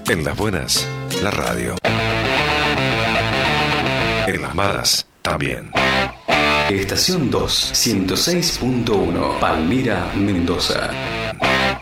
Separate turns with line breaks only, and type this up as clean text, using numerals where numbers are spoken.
En las buenas, la radio. En las malas, también.
Estación 2, 106.1, Palmira, Mendoza.